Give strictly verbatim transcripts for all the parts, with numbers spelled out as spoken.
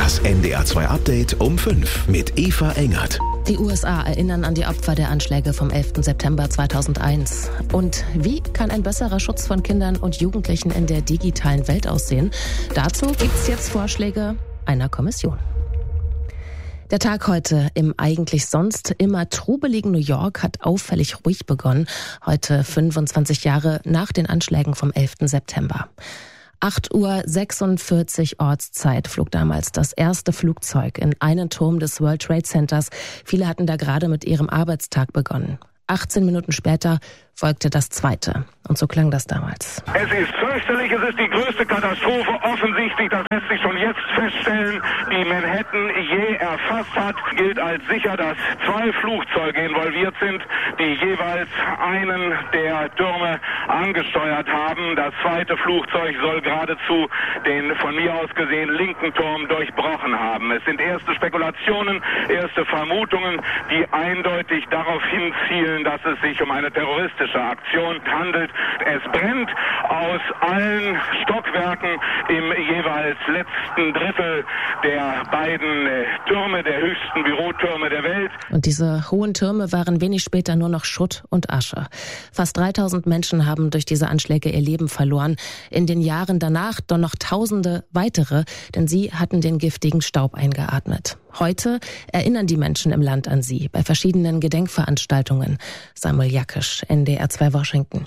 Das N D R zwei Update um fünf mit Eva Engert. Die U S A erinnern an die Opfer der Anschläge vom elften September zweitausendeins. Und wie kann ein besserer Schutz von Kindern und Jugendlichen in der digitalen Welt aussehen? Dazu gibt's jetzt Vorschläge einer Kommission. Der Tag heute im eigentlich sonst immer trubeligen New York hat auffällig ruhig begonnen. Heute fünfundzwanzig Jahre nach den Anschlägen vom elften September. acht Uhr sechsundvierzig Ortszeit flog damals das erste Flugzeug in einen Turm des World Trade Centers. Viele hatten da gerade mit ihrem Arbeitstag begonnen. achtzehn Minuten später folgte das zweite. Und so klang das damals. Es ist fürchterlich, es ist die größte Katastrophe. Offensichtlich, das lässt sich schon jetzt feststellen, die Manhattan je erfasst hat. Gilt als sicher, dass zwei Flugzeuge involviert sind, die jeweils einen der Türme angesteuert haben. Das zweite Flugzeug soll geradezu den von mir aus gesehen linken Turm durchbrochen haben. Es sind erste Spekulationen, erste Vermutungen, die eindeutig darauf hinzielen, dass es sich um eine terroristische Aktion handelt. Es brennt aus allen Stockwerken im jeweils letzten Drittel der beiden äh, Türme, der höchsten Bürotürme der Welt. Und diese hohen Türme waren wenig später nur noch Schutt und Asche. Fast dreitausend Menschen haben durch diese Anschläge ihr Leben verloren. In den Jahren danach dann noch Tausende weitere, denn sie hatten den giftigen Staub eingeatmet. Heute erinnern die Menschen im Land an sie bei verschiedenen Gedenkveranstaltungen. Samuel Jakisch, N D R zwei Washington.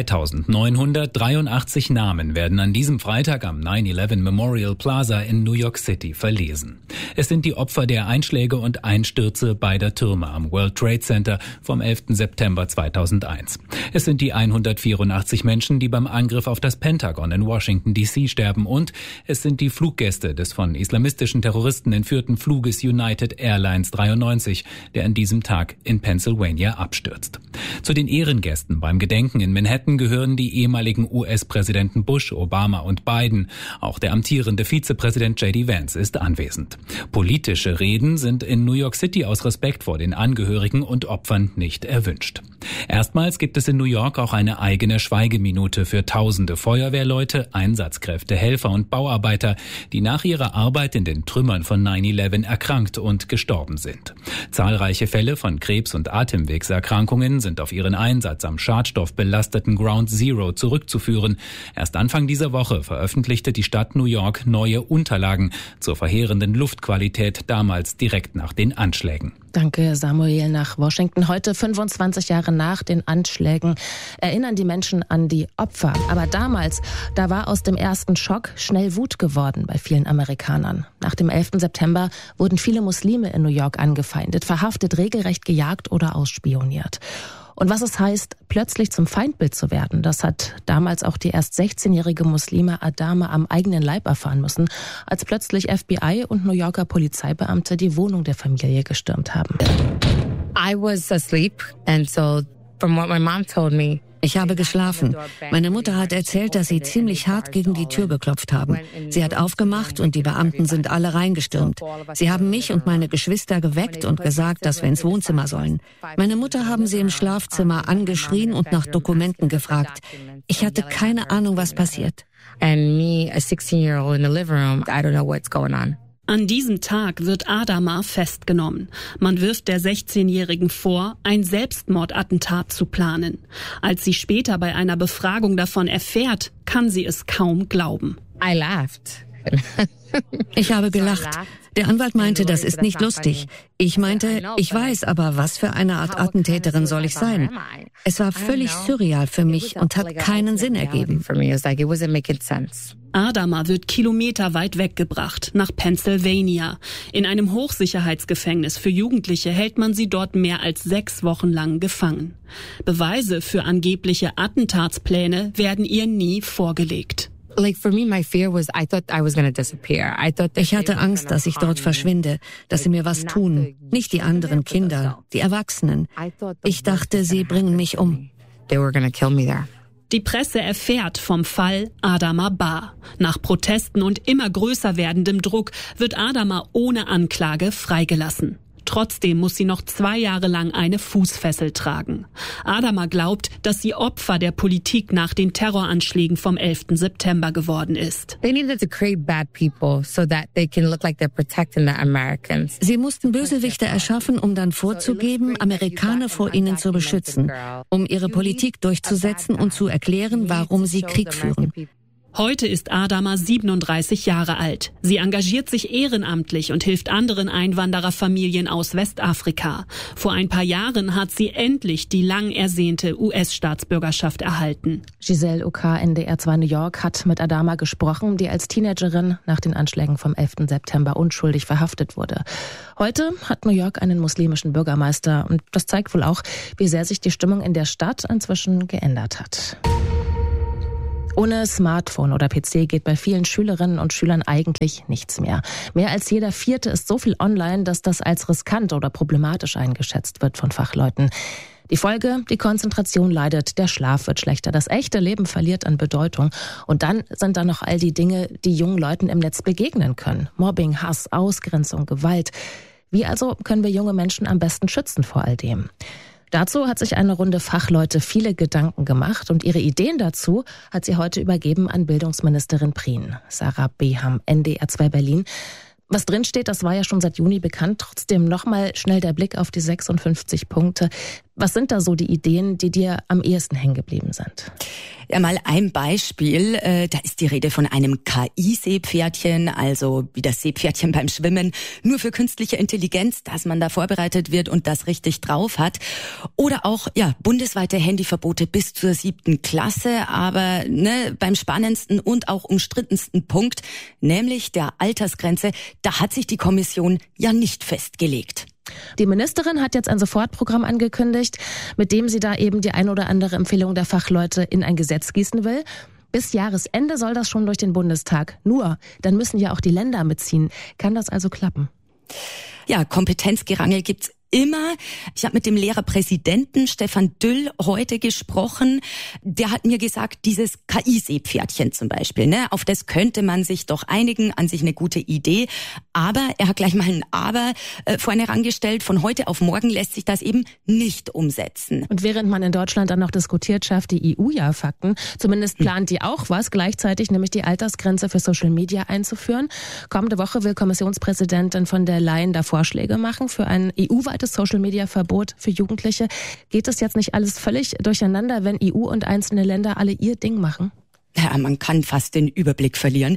zweitausendneunhundertdreiundachtzig Namen werden an diesem Freitag am nine eleven Memorial Plaza in New York City verlesen. Es sind die Opfer der Einschläge und Einstürze beider Türme am World Trade Center vom elften September zweitausendeins. Es sind die hundertvierundachtzig Menschen, die beim Angriff auf das Pentagon in Washington D C sterben, und es sind die Fluggäste des von islamistischen Terroristen entführten Fluges United Airlines dreiundneunzig, der an diesem Tag in Pennsylvania abstürzt. Zu den Ehrengästen beim Gedenken in Manhattan gehören die ehemaligen U S-Präsidenten Bush, Obama und Biden. Auch der amtierende Vizepräsident J D Vance ist anwesend. Politische Reden sind in New York City aus Respekt vor den Angehörigen und Opfern nicht erwünscht. Erstmals gibt es in New York auch eine eigene Schweigeminute für tausende Feuerwehrleute, Einsatzkräfte, Helfer und Bauarbeiter, die nach ihrer Arbeit in den Trümmern von nine eleven erkrankt und gestorben sind. Zahlreiche Fälle von Krebs- und Atemwegserkrankungen sind auf ihren Einsatz am schadstoffbelasteten Ground Zero zurückzuführen. Erst Anfang dieser Woche veröffentlichte die Stadt New York neue Unterlagen zur verheerenden Luftqualität damals direkt nach den Anschlägen. Danke, Samuel, nach Washington. Heute, fünfundzwanzig Jahre nach den Anschlägen, erinnern die Menschen an die Opfer. Aber damals, da war aus dem ersten Schock schnell Wut geworden bei vielen Amerikanern. Nach dem elften September wurden viele Muslime in New York angefeindet, verhaftet, regelrecht gejagt oder ausspioniert. Und was es heißt, plötzlich zum Feindbild zu werden, das hat damals auch die erst sechzehnjährige Muslima Adama am eigenen Leib erfahren müssen, als plötzlich F B I und New Yorker Polizeibeamte die Wohnung der Familie gestürmt haben. I was asleep, and so from what my mom told me, ich habe geschlafen. Meine Mutter hat erzählt, dass sie ziemlich hart gegen die Tür geklopft haben. Sie hat aufgemacht und die Beamten sind alle reingestürmt. Sie haben mich und meine Geschwister geweckt und gesagt, dass wir ins Wohnzimmer sollen. Meine Mutter haben sie im Schlafzimmer angeschrien und nach Dokumenten gefragt. Ich hatte keine Ahnung, was passiert. And me, a sixteen-year-old in the living room, I don't know what's going on. An diesem Tag wird Adama festgenommen. Man wirft der sechzehnjährigen vor, ein Selbstmordattentat zu planen. Als sie später bei einer Befragung davon erfährt, kann sie es kaum glauben. I laughed. Ich habe gelacht. Der Anwalt meinte, das ist nicht lustig. Ich meinte, ich weiß, aber was für eine Art Attentäterin soll ich sein? Es war völlig surreal für mich und hat keinen Sinn ergeben. Adama wird kilometerweit weggebracht, nach Pennsylvania. In einem Hochsicherheitsgefängnis für Jugendliche hält man sie dort mehr als sechs Wochen lang gefangen. Beweise für angebliche Attentatspläne werden ihr nie vorgelegt. Ich hatte Angst, dass ich dort verschwinde, dass sie mir was tun. Nicht die anderen Kinder, die Erwachsenen. Ich dachte, sie bringen mich um. Die Presse erfährt vom Fall Adama Bar. Nach Protesten und immer größer werdendem Druck wird Adama ohne Anklage freigelassen. Trotzdem muss sie noch zwei Jahre lang eine Fußfessel tragen. Adama glaubt, dass sie Opfer der Politik nach den Terroranschlägen vom elften September geworden ist. They needed to create bad people so that they can look like they're protecting the Americans. Sie mussten Bösewichte erschaffen, um dann vorzugeben, Amerikaner vor ihnen zu beschützen, um ihre Politik durchzusetzen und zu erklären, warum sie Krieg führen. Heute ist Adama siebenunddreißig Jahre alt. Sie engagiert sich ehrenamtlich und hilft anderen Einwandererfamilien aus Westafrika. Vor ein paar Jahren hat sie endlich die lang ersehnte U S-Staatsbürgerschaft erhalten. Giselle Oka, N D R zwei New York, hat mit Adama gesprochen, die als Teenagerin nach den Anschlägen vom elften September unschuldig verhaftet wurde. Heute hat New York einen muslimischen Bürgermeister und das zeigt wohl auch, wie sehr sich die Stimmung in der Stadt inzwischen geändert hat. Ohne Smartphone oder P C geht bei vielen Schülerinnen und Schülern eigentlich nichts mehr. Mehr als jeder Vierte ist so viel online, dass das als riskant oder problematisch eingeschätzt wird von Fachleuten. Die Folge, die Konzentration leidet, der Schlaf wird schlechter, das echte Leben verliert an Bedeutung. Und dann sind da noch all die Dinge, die jungen Leuten im Netz begegnen können. Mobbing, Hass, Ausgrenzung, Gewalt. Wie also können wir junge Menschen am besten schützen vor all dem? Dazu hat sich eine Runde Fachleute viele Gedanken gemacht und ihre Ideen dazu hat sie heute übergeben an Bildungsministerin Prien. Sarah Beham, N D R zwei Berlin. Was drinsteht, das war ja schon seit Juni bekannt. Trotzdem nochmal schnell der Blick auf die sechsundfünfzig Punkte. Was sind da so die Ideen, die dir am ehesten hängen geblieben sind? Ja, mal ein Beispiel. Äh, da ist die Rede von einem K I-Seepferdchen, also wie das Seepferdchen beim Schwimmen, nur für künstliche Intelligenz, dass man da vorbereitet wird und das richtig drauf hat. Oder auch ja bundesweite Handyverbote bis zur siebten Klasse. Aber ne, beim spannendsten und auch umstrittensten Punkt, nämlich der Altersgrenze, da hat sich die Kommission ja nicht festgelegt. Die Ministerin hat jetzt ein Sofortprogramm angekündigt, mit dem sie da eben die ein oder andere Empfehlung der Fachleute in ein Gesetz gießen will. Bis Jahresende soll das schon durch den Bundestag. Nur, dann müssen ja auch die Länder mitziehen. Kann das also klappen? Ja, Kompetenzgerangel gibt's immer. Ich habe mit dem Lehrerpräsidenten Stefan Düll heute gesprochen. Der hat mir gesagt, dieses K I-Seepferdchen zum Beispiel, ne, auf das könnte man sich doch einigen, an sich eine gute Idee. Aber er hat gleich mal ein Aber äh, vorne herangestellt. Von heute auf morgen lässt sich das eben nicht umsetzen. Und während man in Deutschland dann noch diskutiert, schafft die E U ja Fakten. Zumindest plant die auch was, gleichzeitig nämlich die Altersgrenze für Social Media einzuführen. Kommende Woche will Kommissionspräsidentin von der Leyen da Vorschläge machen für ein E U-weites Social-Media-Verbot für Jugendliche. Geht das jetzt nicht alles völlig durcheinander, wenn E U und einzelne Länder alle ihr Ding machen? Ja, man kann fast den Überblick verlieren.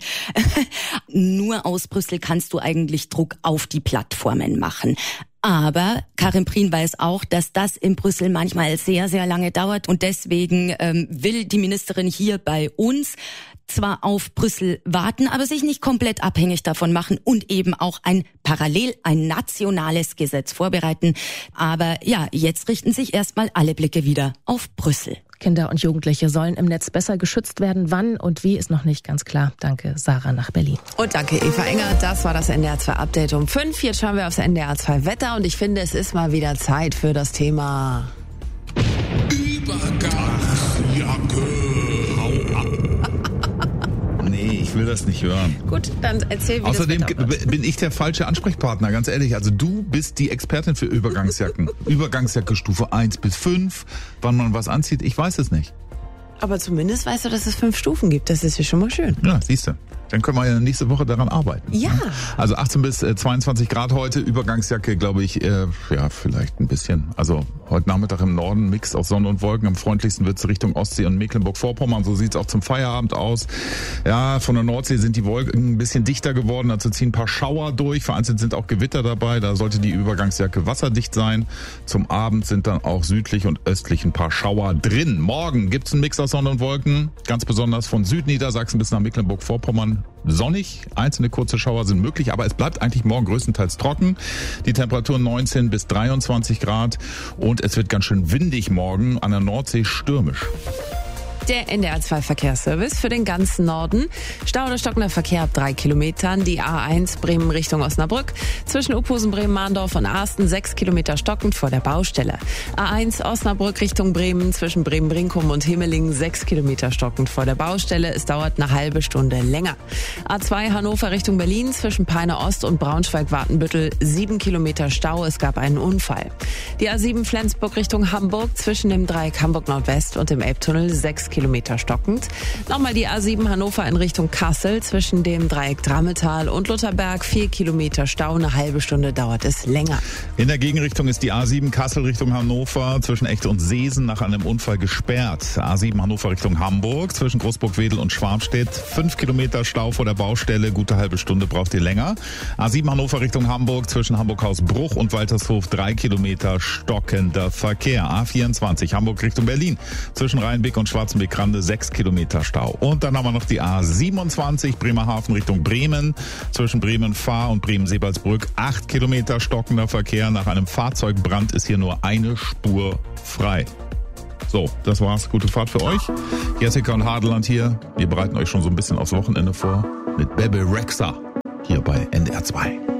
Nur aus Brüssel kannst du eigentlich Druck auf die Plattformen machen. Aber Karin Prien weiß auch, dass das in Brüssel manchmal sehr, sehr lange dauert. Und deswegen ähm, will die Ministerin hier bei uns zwar auf Brüssel warten, aber sich nicht komplett abhängig davon machen und eben auch ein parallel ein nationales Gesetz vorbereiten. Aber ja, jetzt richten sich erstmal alle Blicke wieder auf Brüssel. Kinder und Jugendliche sollen im Netz besser geschützt werden. Wann und wie ist noch nicht ganz klar. Danke, Sarah nach Berlin. Und danke, Eva Enger. Das war das N D R zwei Update um fünf. Jetzt schauen wir aufs N D R zwei Wetter und ich finde, es ist mal wieder Zeit für das Thema Übergangsjacke. Hau ab. Nee, ich will das nicht hören. Gut, dann erzähl, wie Außerdem das Wetter wird. bin ich der falsche Ansprechpartner, ganz ehrlich. Also du bist die Expertin für Übergangsjacken. Übergangsjacke Stufe eins bis fünf. Wann man was anzieht, ich weiß es nicht. Aber zumindest weißt du, dass es fünf Stufen gibt. Das ist ja schon mal schön. Ja, siehst du. Dann können wir ja nächste Woche daran arbeiten. Ja. Also achtzehn bis zweiundzwanzig Grad heute, Übergangsjacke, glaube ich, äh, ja, vielleicht ein bisschen. Also heute Nachmittag im Norden, Mix aus Sonne und Wolken. Am freundlichsten wird es Richtung Ostsee und Mecklenburg-Vorpommern. So sieht es auch zum Feierabend aus. Ja, von der Nordsee sind die Wolken ein bisschen dichter geworden. Dazu ziehen ein paar Schauer durch. Vereinzelt sind auch Gewitter dabei. Da sollte die Übergangsjacke wasserdicht sein. Zum Abend sind dann auch südlich und östlich ein paar Schauer drin. Morgen gibt es einen Mix aus Sonne und Wolken. Ganz besonders von Südniedersachsen bis nach Mecklenburg-Vorpommern. Sonnig, einzelne kurze Schauer sind möglich, aber es bleibt eigentlich morgen größtenteils trocken. Die Temperatur neunzehn bis dreiundzwanzig Grad und es wird ganz schön windig morgen, an der Nordsee stürmisch. Der N D R zwei Verkehrsservice für den ganzen Norden. Stau oder stockender Verkehr ab drei Kilometern. Die A eins Bremen Richtung Osnabrück. Zwischen Uphusen, Bremen-Mahndorf und Asten sechs Kilometer stockend vor der Baustelle. A eins Osnabrück Richtung Bremen. Zwischen Bremen-Brinkum und Himmelingen sechs Kilometer stockend vor der Baustelle. Es dauert eine halbe Stunde länger. A zwei Hannover Richtung Berlin. Zwischen Peine Ost und Braunschweig-Wartenbüttel sieben Kilometer Stau. Es gab einen Unfall. Die A sieben Flensburg Richtung Hamburg. Zwischen dem Dreieck Hamburg Nordwest und dem Elbtunnel sechs Kilometer stockend. Nochmal die A sieben Hannover in Richtung Kassel. Zwischen dem Dreieck Drammetal und Lutherberg vier Kilometer Stau. Eine halbe Stunde dauert es länger. In der Gegenrichtung ist die A sieben Kassel Richtung Hannover zwischen Echt und Seesen nach einem Unfall gesperrt. A sieben Hannover Richtung Hamburg zwischen Großburg-Wedel und Schwarmstedt fünf Kilometer Stau vor der Baustelle. Gute halbe Stunde braucht ihr länger. A sieben Hannover Richtung Hamburg zwischen Hamburg-Hausbruch und Waltershof drei Kilometer stockender Verkehr. A vierundzwanzig Hamburg Richtung Berlin zwischen Rheinbeck und Schwarzenbeck-Rande sechs Kilometer Stau. Und dann haben wir noch die A siebenundzwanzig Bremerhaven Richtung Bremen zwischen Bremen-Fahr und Bremen-Sebalsbrück acht Kilometer stockender Verkehr. Nach einem Fahrzeugbrand ist hier nur eine Spur frei. So, das war's. Gute Fahrt für euch. Jessica und Hadeland hier. Wir bereiten euch schon so ein bisschen aufs Wochenende vor mit Bebe Rexha hier bei N D R zwei.